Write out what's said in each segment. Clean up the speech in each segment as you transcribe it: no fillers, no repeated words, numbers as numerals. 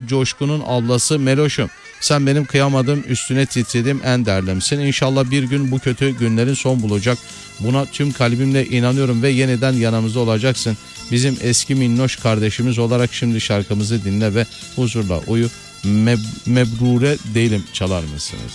Coşkun'un ablası Meloş'um. Sen benim kıyamadığım, üstüne titrediğim en değerlimsin. İnşallah bir gün bu kötü günlerin son bulacak. Buna tüm kalbimle inanıyorum ve yeniden yanımızda olacaksın. Bizim eski minnoş kardeşimiz olarak şimdi şarkımızı dinle ve huzurla uyu. Mebrure değilim çalar mısınız?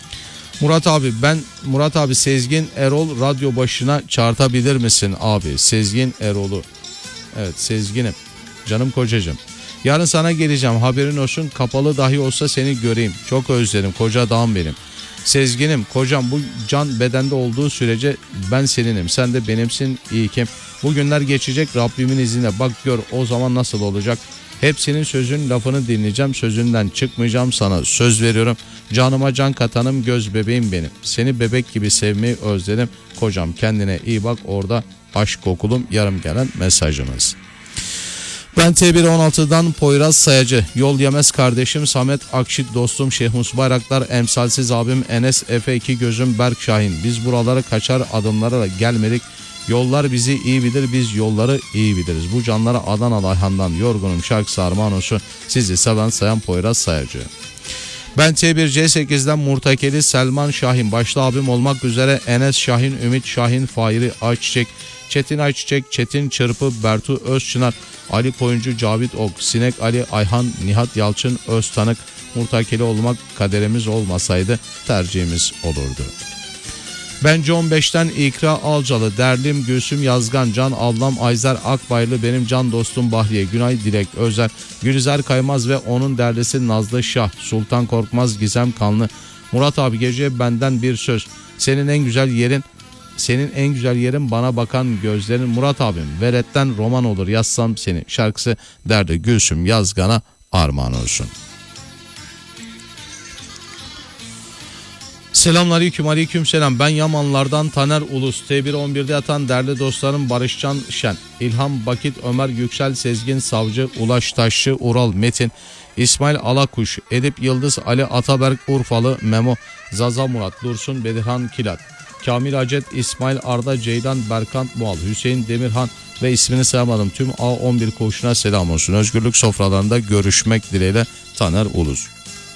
Murat abi Sezgin Erol radyo başına çağırtabilir misin abi? Sezgin Erol'u. Evet Sezgin'im. Canım kocacığım. Yarın sana geleceğim, haberin olsun, kapalı dahi olsa seni göreyim. Çok özledim koca dağım benim. Sezginim, kocam, bu can bedende olduğu sürece ben seninim, sen de benimsin, iyi kim. Bu günler geçecek Rabbimin izniyle, bak gör o zaman nasıl olacak. Hep senin sözün lafını dinleyeceğim, sözünden çıkmayacağım, sana söz veriyorum. Canıma can katanım, göz bebeğim benim. Seni bebek gibi sevmeyi özledim. Kocam kendine iyi bak, orada aşk kokulum, yarım gelen mesajımız. Ben T116'dan Poyraz Sayacı, yol yemez kardeşim Samet Akşit, dostum Şehmus Bayraktar, emsalsiz abim Enes Efe, iki gözüm Berk Şahin. Biz buraları kaçar adımlara gelmedik. Yollar bizi iyi bilir, biz yolları iyi biliriz. Bu canlara Adanalı Ayhan'dan yorgunum şarkısı armağan olsun. Sizi seven sayan Poyraz Sayacı. Ben T1C8'den Murtakeli Selman Şahin, başta abim olmak üzere Enes Şahin, Ümit Şahin, Fahri Ayçiçek, Çetin Ayçiçek, Çetin Çırpı, Bertu Özçınar, Ali Koyuncu, Cavit Ok, Sinek Ali, Ayhan, Nihat Yalçın, Öztanık. Murtakeli olmak kaderimiz olmasaydı tercihimiz olurdu. Bence 15'ten İkra Alcalı, Derlim Gülsüm Yazgan, Can ablam Ayzer Akbaylı, benim can dostum Bahriye, Günay Dilek Özer, Gülizar Kaymaz ve onun derlisi Nazlı Şah, Sultan Korkmaz, Gizem Kanlı. Murat abi gece benden bir söz, senin en güzel yerin bana bakan gözlerin. Murat abim, veretten roman olur yazsam seni şarkısı derdi Gülsüm Yazgan'a armağan olsun. Selamünaleyküm, aleyküm selam. Ben Yamanlardan Taner Ulus. T111'de yatan değerli dostlarım Barışcan Şen, İlham Bakit, Ömer Yüksel, Sezgin Savcı, Ulaş Taşçı, Ural Metin, İsmail Alakuş, Edip Yıldız, Ali Ataberk Urfalı, Memo, Zaza Murat, Dursun Bedirhan Kilat, Kamil Acet, İsmail Arda, Ceydan Berkant Mual, Hüseyin Demirhan ve ismini sayamadım tüm A11 koğuşuna selam olsun. Özgürlük sofralarında görüşmek dileğiyle Taner Ulus.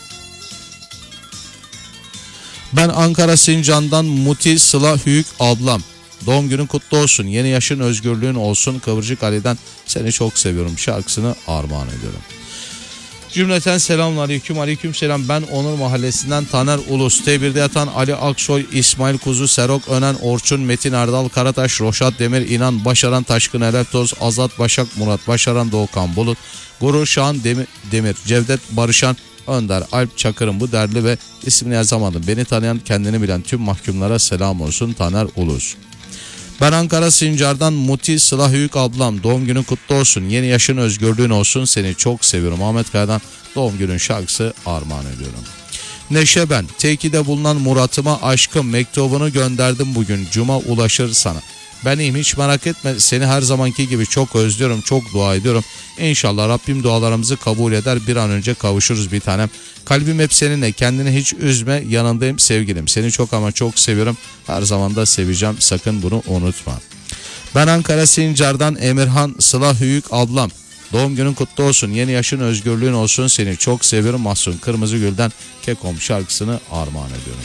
Ben Ankara Sincan'dan Muti Sıla Hüyük ablam. Doğum günün kutlu olsun. Yeni yaşın özgürlüğün olsun. Kıvırcık Ali'den seni çok seviyorum şarkısını armağan ediyorum. Cümleten selamünaleyküm, aleyküm selam. Ben Onur Mahallesi'nden Taner Ulus. T1'de yatan Ali Aksoy, İsmail Kuzu, Serok Önen, Orçun, Metin Erdal Karataş, Roşat Demir, İnan Başaran, Taşkın Elertoz, Azat Başak, Murat Başaran, Doğukan Bulut, Gurur Şahan Demir, Cevdet Barışan, Önder Alp Çakır'ın bu derli ve ismini yazamadım. Beni tanıyan, kendini bilen tüm mahkumlara selam olsun. Taner Ulus. Ben Ankara Sincar'dan Muti Sıla Hüyük ablam. Doğum günün kutlu olsun. Yeni yaşın özgürlüğün olsun. Seni çok seviyorum. Ahmet Kaya'dan doğum günün şarkısı armağan ediyorum. Neşe ben. Tekide bulunan Murat'ıma aşkım mektubunu gönderdim bugün. Cuma ulaşır sana. Ben iyiyim, hiç merak etme, seni her zamanki gibi çok özlüyorum, çok dua ediyorum. İnşallah Rabbim dualarımızı kabul eder, bir an önce kavuşuruz bir tanem. Kalbim hep seninle, kendini hiç üzme, yanındayım sevgilim. Seni çok ama çok seviyorum, her zaman da seveceğim, sakın bunu unutma. Ben Ankara Sincar'dan Emirhan Sıla Hüyük ablam. Doğum günün kutlu olsun, yeni yaşın özgürlüğün olsun, seni çok seviyorum. Mahsun Kırmızıgül'den Kekom şarkısını armağan ediyorum.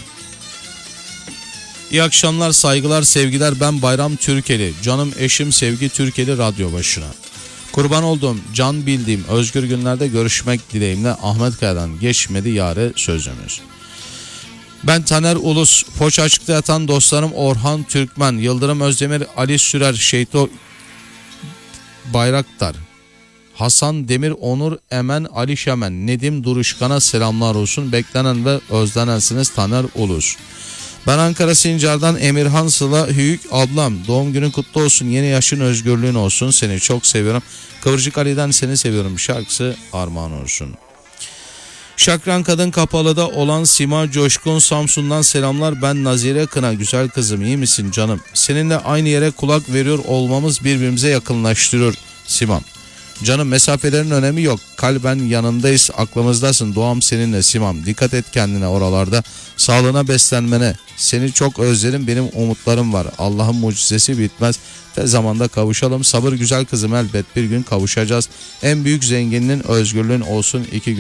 İyi akşamlar, saygılar, sevgiler. Ben Bayram Türkeli. Canım eşim Sevgi Türkeli radyo başına. Kurban olduğum, can bildiğim özgür günlerde görüşmek dileğimle Ahmet Kaya'dan geçmedi yâre sözümüz. Ben Taner Ulus. Foç Açık'ta yatan dostlarım Orhan Türkmen, Yıldırım Özdemir, Ali Sürer, Şeyto Bayraktar, Hasan Demir, Onur Emen, Ali Şemen, Nedim Duruşkan'a selamlar olsun. Beklenen ve özlenensiniz Taner Ulus. Ben Ankara Sincar'dan Emirhan Sıla Hüyük ablam. Doğum günün kutlu olsun, yeni yaşın özgürlüğün olsun, seni çok seviyorum. Kıvırcık Ali'den seni seviyorum şarkısı armağan olsun. Şakran Kadın Kapalı'da olan Sima Coşkun Samsun'dan selamlar. Ben Nazire Kına, güzel kızım, iyi misin canım? Seninle aynı yere kulak veriyor olmamız birbirimize yakınlaştırıyor Simam. Canım, mesafelerin önemi yok. Kalben yanındayız, aklımızdasın. Doğam seninle Simam. Dikkat et kendine oralarda. Sağlığına, beslenmene. Seni çok özlerim, benim umutlarım var. Allah'ın mucizesi bitmez. Tez zamanda kavuşalım. Sabır güzel kızım, elbet bir gün kavuşacağız. En büyük zenginliğin özgürlüğün olsun.